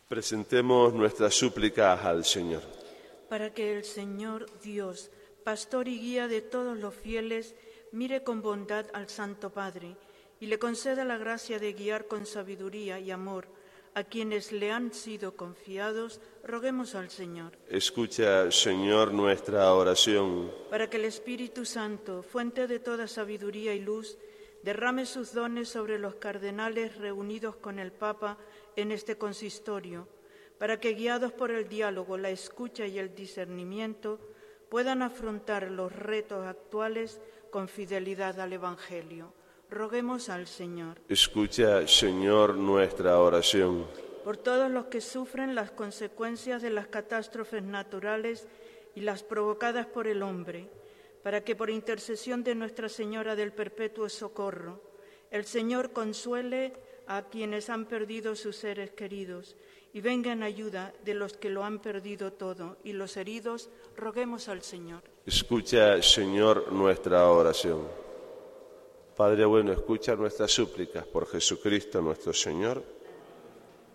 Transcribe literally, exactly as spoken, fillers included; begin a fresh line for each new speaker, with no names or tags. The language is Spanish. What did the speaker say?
Presentemos nuestras súplicas al Señor.
Para que el Señor Dios, pastor y guía de todos los fieles, mire con bondad al Santo Padre y le conceda la gracia de guiar con sabiduría y amor a quienes le han sido confiados, roguemos al Señor.
Escucha, Señor, nuestra oración.
Para que el Espíritu Santo, fuente de toda sabiduría y luz, derrame sus dones sobre los cardenales reunidos con el Papa en este consistorio, para que, guiados por el diálogo, la escucha y el discernimiento, puedan afrontar los retos actuales con fidelidad al Evangelio. Roguemos al Señor.
Escucha, Señor, nuestra oración.
Por todos los que sufren las consecuencias de las catástrofes naturales y las provocadas por el hombre, para que por intercesión de Nuestra Señora del Perpetuo Socorro, el Señor consuele a quienes han perdido sus seres queridos y venga en ayuda de los que lo han perdido todo y los heridos, roguemos al Señor.
Escucha, Señor, nuestra oración. Padre bueno, escucha nuestras súplicas por Jesucristo nuestro Señor.